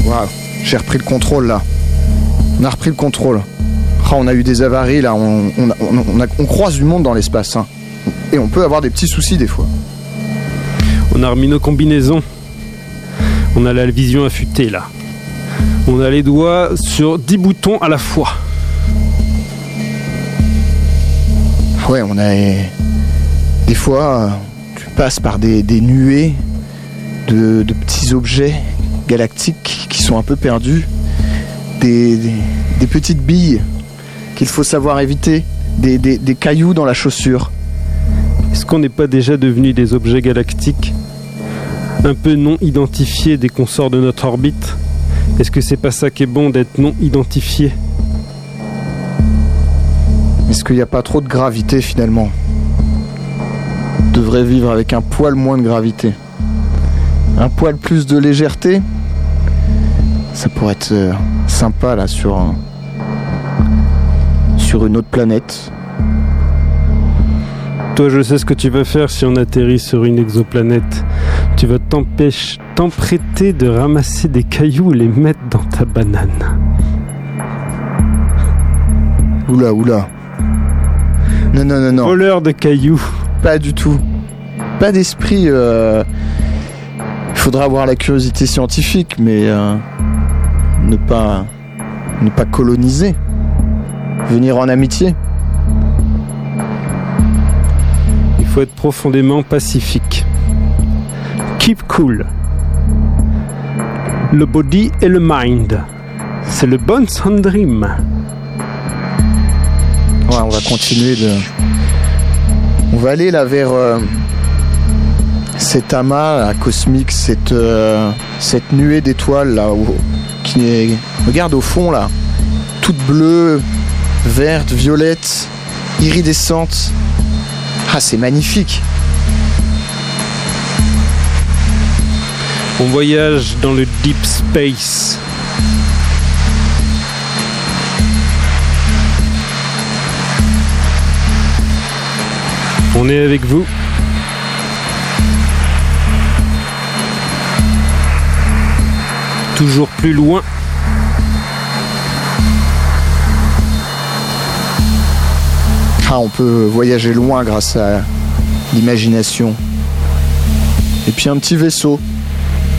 Waouh, j'ai repris le contrôle là. On a repris le contrôle. Oh, on a eu des avaries là, on croise du monde dans l'espace. Hein. Et on peut avoir des petits soucis des fois. On a remis nos combinaisons. On a la vision affûtée là. On a les doigts sur 10 boutons à la fois. Ouais, on a... Des fois, tu passes par des nuées de petits objets galactiques qui sont un peu perdus. Des petites billes qu'il faut savoir éviter. Des cailloux dans la chaussure. Est-ce qu'on n'est pas déjà devenus des objets galactiques un peu non identifiés dès qu'on sort de notre orbite ? Est-ce que c'est pas ça qui est bon d'être non identifié ? Est-ce qu'il n'y a pas trop de gravité finalement ? On devrait vivre avec un poil moins de gravité. Un poil plus de légèreté ? Ça pourrait être sympa là sur une autre planète. Toi, je sais ce que tu vas faire si on atterrit sur une exoplanète. Tu vas t'emprêter de ramasser des cailloux et les mettre dans ta banane. Oula. Non. Voleur de cailloux. Pas du tout. Pas d'esprit. Il faudra avoir la curiosité scientifique, mais ne pas coloniser. Venir en amitié. Il faut être profondément pacifique. Keep cool. Le body et le mind. C'est le bon Sun Dream. Ouais, on va continuer de... On va aller là vers cet amas là, cosmique, cette nuée d'étoiles là, qui est... Regarde au fond là, toute bleue, verte, violette, iridescente. Ah, c'est magnifique. On voyage dans le deep space. On est avec vous. Toujours plus loin. Ah, on peut voyager loin grâce à l'imagination. Et puis un petit vaisseau.